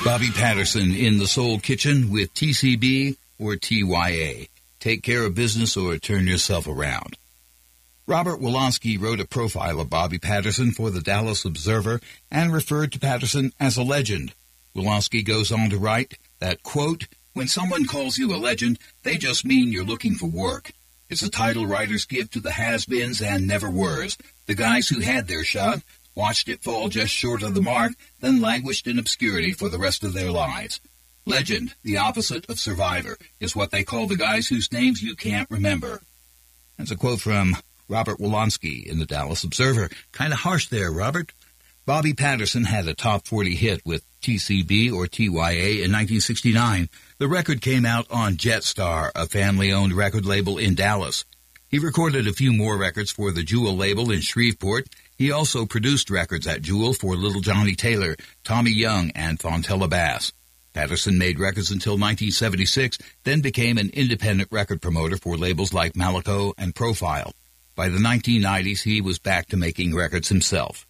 Bobby Patterson in the Soul Kitchen with TCB or TYA. Take care of business or turn yourself around. Robert Wolanski wrote a profile of Bobby Patterson for the Dallas Observer and referred to Patterson as a legend. Wolanski goes on to write that, quote, "When someone calls you a legend, they just mean you're looking for work. It's a title writers give to the has-beens and never-weres, the guys who had their shot, watched it fall just short of the mark, then languished in obscurity for the rest of their lives. Legend, the opposite of survivor, is what they call the guys whose names you can't remember." That's a quote from Robert Wolanski in the Dallas Observer. Kind of harsh there, Robert. Bobby Patterson had a top 40 hit with TCB or TYA in 1969. The record came out on Jetstar, a family-owned record label in Dallas. He recorded a few more records for the Jewel label in Shreveport. He also produced records at Jewel for Little Johnny Taylor, Tommy Young, and Fontella Bass. Patterson made records until 1976, then became an independent record promoter for labels like Malaco and Profile. By the 1990s, he was back to making records himself.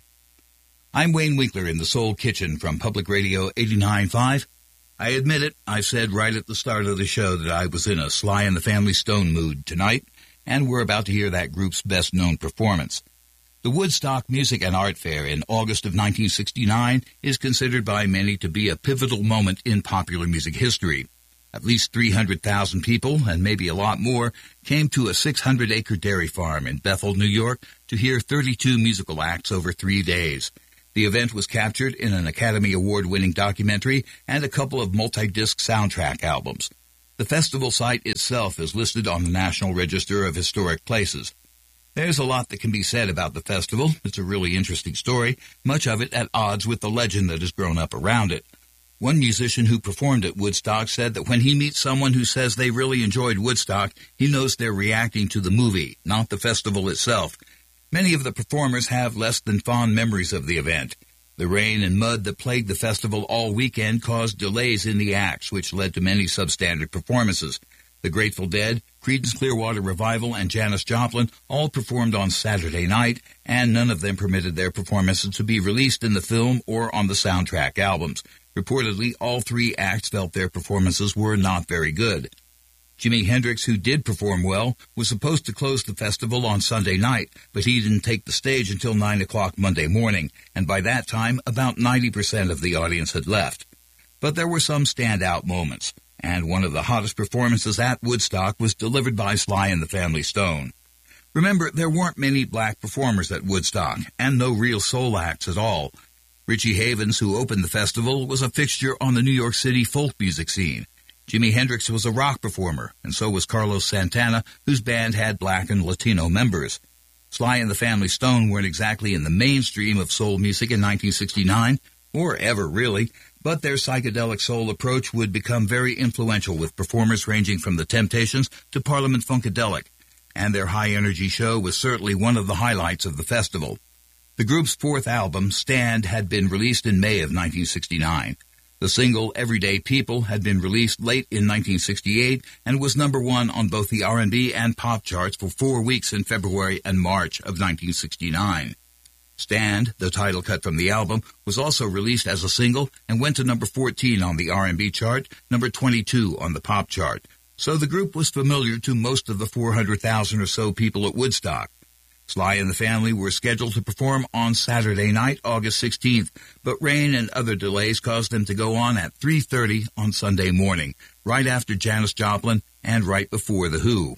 I'm Wayne Winkler in the Soul Kitchen from Public Radio 89.5. I admit it, I said right at the start of the show that I was in a Sly and the Family Stone mood tonight, and we're about to hear that group's best-known performance. The Woodstock Music and Art Fair in August of 1969 is considered by many to be a pivotal moment in popular music history. At least 300,000 people, and maybe a lot more, came to a 600-acre dairy farm in Bethel, New York, to hear 32 musical acts over 3 days. The event was captured in an Academy Award-winning documentary and a couple of multi-disc soundtrack albums. The festival site itself is listed on the National Register of Historic Places. There's a lot that can be said about the festival. It's a really interesting story, much of it at odds with the legend that has grown up around it. One musician who performed at Woodstock said that when he meets someone who says they really enjoyed Woodstock, he knows they're reacting to the movie, not the festival itself. Many of the performers have less than fond memories of the event. The rain and mud that plagued the festival all weekend caused delays in the acts, which led to many substandard performances. The Grateful Dead, Creedence Clearwater Revival, and Janis Joplin all performed on Saturday night, and none of them permitted their performances to be released in the film or on the soundtrack albums. Reportedly, all three acts felt their performances were not very good. Jimi Hendrix, who did perform well, was supposed to close the festival on Sunday night, but he didn't take the stage until 9 o'clock Monday morning, and by that time, about 90% of the audience had left. But there were some standout moments, and one of the hottest performances at Woodstock was delivered by Sly and the Family Stone. Remember, there weren't many black performers at Woodstock, and no real soul acts at all. Richie Havens, who opened the festival, was a fixture on the New York City folk music scene. Jimi Hendrix was a rock performer, and so was Carlos Santana, whose band had black and Latino members. Sly and the Family Stone weren't exactly in the mainstream of soul music in 1969, or ever really, but their psychedelic soul approach would become very influential with performers ranging from the Temptations to Parliament Funkadelic, and their high-energy show was certainly one of the highlights of the festival. The group's fourth album, Stand, had been released in May of 1969. The single Everyday People had been released late in 1968 and was number one on both the R&B and pop charts for 4 weeks in February and March of 1969. Stand, the title cut from the album, was also released as a single and went to number 14 on the R&B chart, number 22 on the pop chart. So the group was familiar to most of the 400,000 or so people at Woodstock. Sly and the Family were scheduled to perform on Saturday night, August 16th, but rain and other delays caused them to go on at 3:30 on Sunday morning, right after Janis Joplin and right before The Who.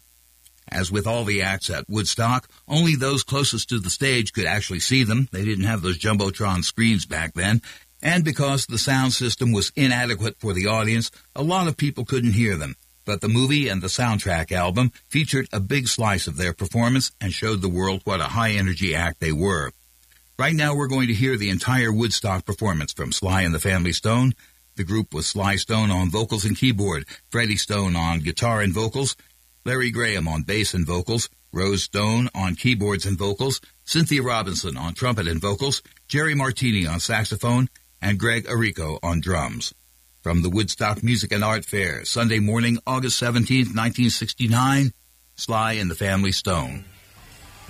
As with all the acts at Woodstock, only those closest to the stage could actually see them. They didn't have those Jumbotron screens back then, and because the sound system was inadequate for the audience, a lot of people couldn't hear them. But the movie and the soundtrack album featured a big slice of their performance and showed the world what a high-energy act they were. Right now we're going to hear the entire Woodstock performance from Sly and the Family Stone. The group was Sly Stone on vocals and keyboard, Freddie Stone on guitar and vocals, Larry Graham on bass and vocals, Rose Stone on keyboards and vocals, Cynthia Robinson on trumpet and vocals, Jerry Martini on saxophone, and Greg Arico on drums. From the Woodstock Music and Art Fair, Sunday morning, August 17th, 1969, Sly and the Family Stone.